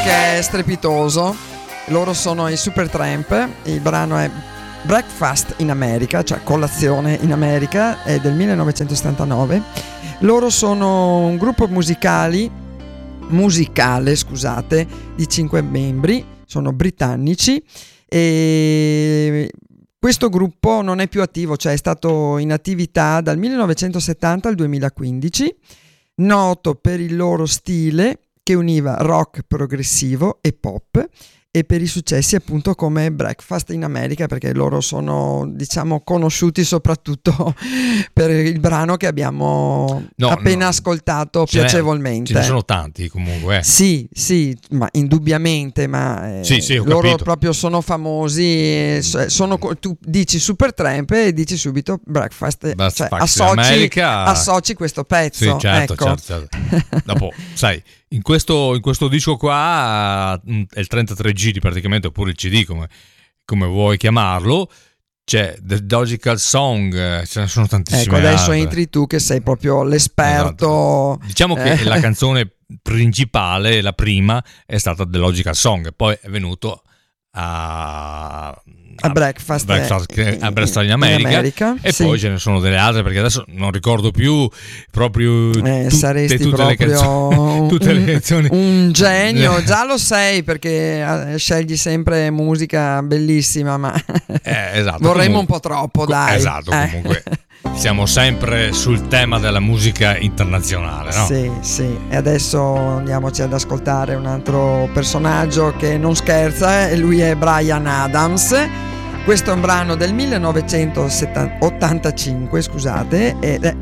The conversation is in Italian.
che è strepitoso. Loro sono i Supertramp, il brano è Breakfast in America, cioè colazione in America, è del 1979. Loro sono un gruppo musicale, scusate, di 5 membri, sono britannici, e questo gruppo non è più attivo, cioè è stato in attività dal 1970 al 2015, noto per il loro stile che univa rock progressivo e pop, e per i successi appunto come Breakfast in America, perché loro sono, diciamo, conosciuti soprattutto per il brano che abbiamo appena ascoltato piacevolmente. Ce ne sono tanti comunque. Sì, ma indubbiamente, ma sì, ho loro capito. proprio sono famosi, tu dici Supertramp e dici subito Breakfast, cioè associ questo pezzo. Sì, certo, ecco. certo. Dopo, sai, in questo disco qua è il 33 giri praticamente, oppure il CD come vuoi chiamarlo, c'è The Logical Song, ce ne sono tantissime. Ecco, adesso altre. entri tu che sei proprio l'esperto. Esatto. Diciamo che la canzone principale, la prima, è stata The Logical Song, poi è venuto a Breakfast in America, e sì. Poi ce ne sono delle altre, perché adesso non ricordo più proprio saresti tutte proprio le canzoni, tutte le canzoni. Un genio, già lo sei, perché scegli sempre musica bellissima, ma esatto, vorremmo un po' troppo, dai. Esatto, comunque siamo sempre sul tema della musica internazionale, no? Sì, e adesso andiamoci ad ascoltare un altro personaggio che non scherza, e lui è Bryan Adams. Questo è un brano del 1985, scusate, ed è